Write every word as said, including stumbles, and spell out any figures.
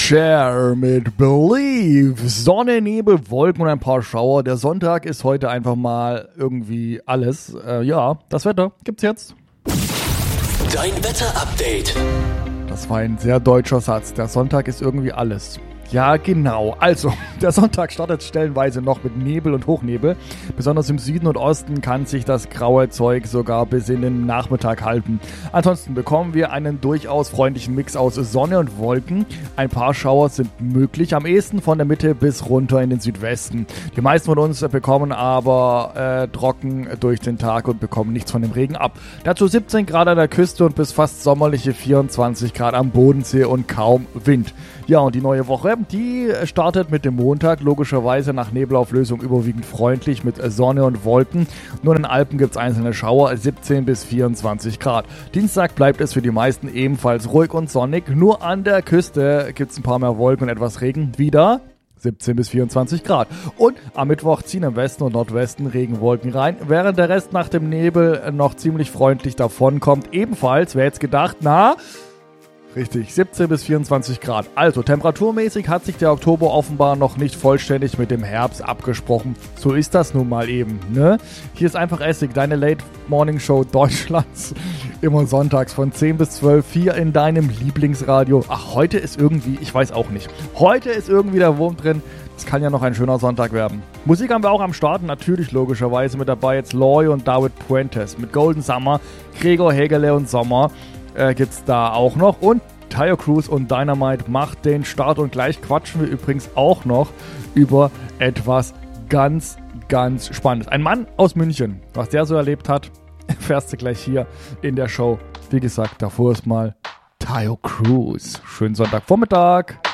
Cher mit Believe. Sonne, Nebel, Wolken und ein paar Schauer. Der Sonntag ist heute einfach mal irgendwie alles. Äh, ja, das Wetter gibt's jetzt. Dein Wetter-Update. Das war ein sehr deutscher Satz. Der Sonntag ist irgendwie alles. Ja, genau. Also, der Sonntag startet stellenweise noch mit Nebel und Hochnebel. Besonders im Süden und Osten kann sich das graue Zeug sogar bis in den Nachmittag halten. Ansonsten bekommen wir einen durchaus freundlichen Mix aus Sonne und Wolken. Ein paar Schauer sind möglich, am ehesten von der Mitte bis runter in den Südwesten. Die meisten von uns bekommen aber äh, trocken durch den Tag und bekommen nichts von dem Regen ab. Dazu siebzehn Grad an der Küste und bis fast sommerliche vierundzwanzig Grad am Bodensee und kaum Wind. Ja, und die neue Woche, die startet mit dem Montag, logischerweise nach Nebelauflösung überwiegend freundlich mit Sonne und Wolken. Nur in den Alpen gibt es einzelne Schauer, siebzehn bis vierundzwanzig Grad. Dienstag bleibt es für die meisten ebenfalls ruhig und sonnig. Nur an der Küste gibt es ein paar mehr Wolken und etwas Regen. Wieder siebzehn bis vierundzwanzig Grad. Und am Mittwoch ziehen im Westen und Nordwesten Regenwolken rein, während der Rest nach dem Nebel noch ziemlich freundlich davonkommt. Ebenfalls, wer jetzt gedacht, na... Richtig, siebzehn bis vierundzwanzig Grad. Also, temperaturmäßig hat sich der Oktober offenbar noch nicht vollständig mit dem Herbst abgesprochen. So ist das nun mal eben, ne? Hier ist einfach Essig, deine Late Morning Show Deutschlands. Immer sonntags von zehn bis zwölf, hier in deinem Lieblingsradio. Ach, heute ist irgendwie, ich weiß auch nicht. Heute ist irgendwie der Wurm drin. Das kann ja noch ein schöner Sonntag werden. Musik haben wir auch am Start, natürlich logischerweise mit dabei jetzt Loy und David Puentes. Mit Golden Summer, Gregor Hägerle und Sommer. Äh, gibt's da auch noch und Taio Cruz und Dynamite macht den Start und gleich quatschen wir übrigens auch noch über etwas ganz, ganz Spannendes. Ein Mann aus München, was der so erlebt hat, erfährst du gleich hier in der Show. Wie gesagt, davor ist mal Taio Cruz. Schönen Sonntagvormittag.